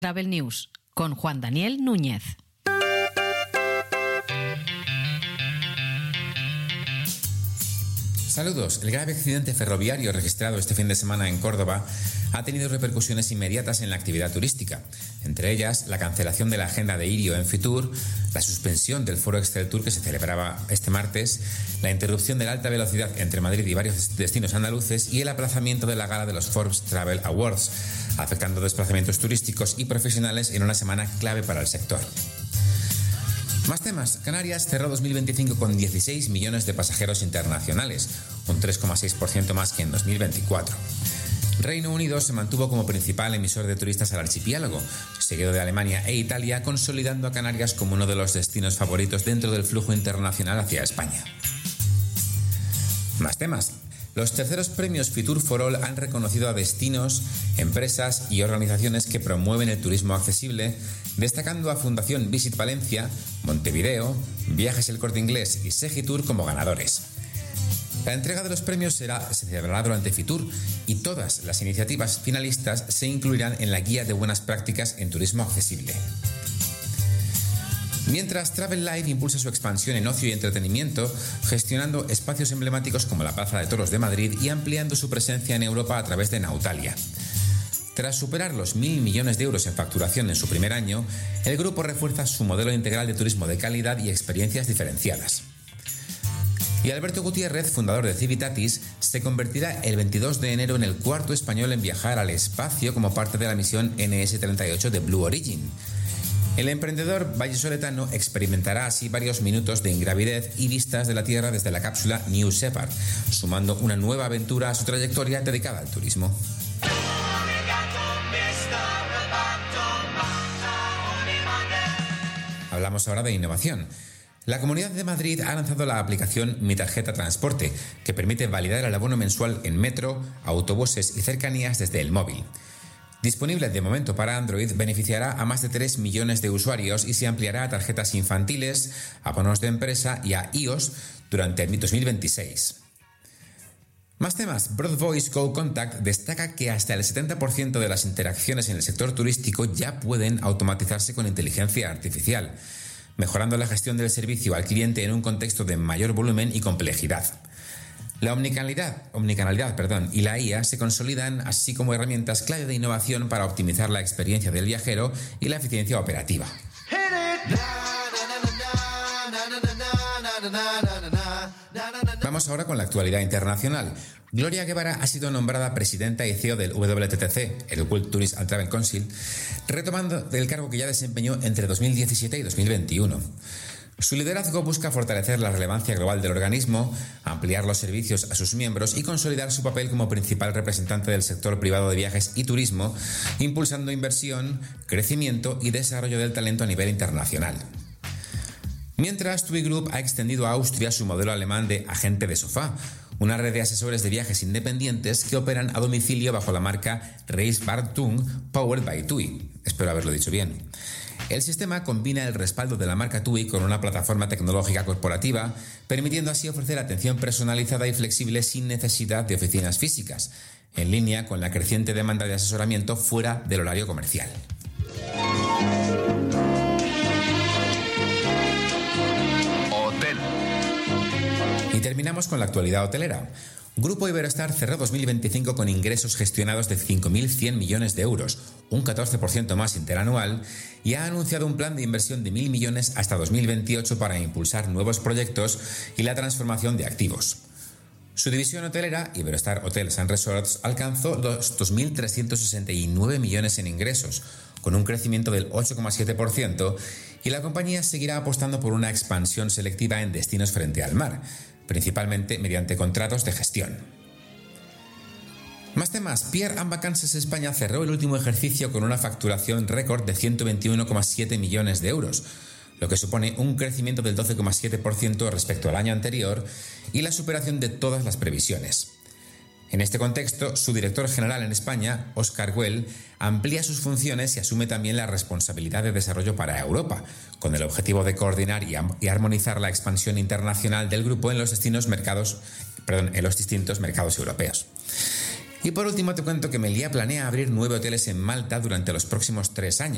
Travel News con Juan Daniel Núñez. Saludos. El grave accidente ferroviario registrado este fin de semana en Córdoba ha tenido repercusiones inmediatas en la actividad turística, entre ellas la cancelación de la agenda de Irio en Fitur, la suspensión del Foro Exceltur que se celebraba este martes, la interrupción de la alta velocidad entre Madrid y varios destinos andaluces y el aplazamiento de la gala de los Forbes Travel Awards, afectando desplazamientos turísticos y profesionales en una semana clave para el sector. Más temas. Canarias cerró 2025 con 16 millones de pasajeros internacionales, un 3,6% más que en 2024. Reino Unido se mantuvo como principal emisor de turistas al archipiélago, seguido de Alemania e Italia, consolidando a Canarias como uno de los destinos favoritos dentro del flujo internacional hacia España. Más temas. Los terceros premios Fitur for All han reconocido a destinos, empresas y organizaciones que promueven el turismo accesible, destacando a Fundación Visit Valencia, Montevideo, Viajes El Corte Inglés y Segitur como ganadores. La entrega de los premios se celebrará durante Fitur y todas las iniciativas finalistas se incluirán en la guía de buenas prácticas en turismo accesible. Mientras, Travel Life impulsa su expansión en ocio y entretenimiento, gestionando espacios emblemáticos como la Plaza de Toros de Madrid y ampliando su presencia en Europa a través de Nautalia. Tras superar los 1.000 millones de euros en facturación en su primer año, el grupo refuerza su modelo integral de turismo de calidad y experiencias diferenciadas. Y Alberto Gutiérrez, fundador de Civitatis, se convertirá el 22 de enero en el cuarto español en viajar al espacio como parte de la misión NS-38 de Blue Origin. El emprendedor vallisoletano experimentará así varios minutos de ingravidez y vistas de la Tierra desde la cápsula New Shepard, sumando una nueva aventura a su trayectoria dedicada al turismo. Hablamos ahora de innovación. La Comunidad de Madrid ha lanzado la aplicación Mi Tarjeta Transporte, que permite validar el abono mensual en metro, autobuses y cercanías desde el móvil. Disponible de momento para Android, beneficiará a más de 3 millones de usuarios y se ampliará a tarjetas infantiles, abonos de empresa y a iOS durante el 2026. Más temas. Broad Voice Go Contact destaca que hasta el 70% de las interacciones en el sector turístico ya pueden automatizarse con inteligencia artificial, mejorando la gestión del servicio al cliente en un contexto de mayor volumen y complejidad. La omnicanalidad y la IA se consolidan así como herramientas clave de innovación para optimizar la experiencia del viajero y la eficiencia operativa. Vamos ahora con la actualidad internacional. Gloria Guevara ha sido nombrada presidenta y CEO del WTTC, el World Tourist and Travel Council, retomando el cargo que ya desempeñó entre 2017 y 2021. Su liderazgo busca fortalecer la relevancia global del organismo, ampliar los servicios a sus miembros y consolidar su papel como principal representante del sector privado de viajes y turismo, impulsando inversión, crecimiento y desarrollo del talento a nivel internacional. Mientras, TUI Group ha extendido a Austria su modelo alemán de agente de sofá, una red de asesores de viajes independientes que operan a domicilio bajo la marca Reiswartung Powered by TUI. Espero haberlo dicho bien. El sistema combina el respaldo de la marca TUI con una plataforma tecnológica corporativa, permitiendo así ofrecer atención personalizada y flexible sin necesidad de oficinas físicas, en línea con la creciente demanda de asesoramiento fuera del horario comercial. Hotel. Y terminamos con la actualidad hotelera. Grupo Iberostar cerró 2025 con ingresos gestionados de 5.100 millones de euros, un 14% más interanual, y ha anunciado un plan de inversión de 1.000 millones hasta 2028 para impulsar nuevos proyectos y la transformación de activos. Su división hotelera, Iberostar Hotels and Resorts, alcanzó los 2.369 millones en ingresos, con un crecimiento del 8,7%, y la compañía seguirá apostando por una expansión selectiva en destinos frente al mar, principalmente mediante contratos de gestión. Más temas. Pierre & Vacances España cerró el último ejercicio con una facturación récord de 121,7 millones de euros, lo que supone un crecimiento del 12,7% respecto al año anterior y la superación de todas las previsiones. En este contexto, su director general en España, Óscar Güell, amplía sus funciones y asume también la responsabilidad de desarrollo para Europa, con el objetivo de coordinar y armonizar la expansión internacional del grupo en los distintos mercados europeos. Y por último te cuento que Meliá planea abrir 9 hoteles en Malta durante los próximos 3 años.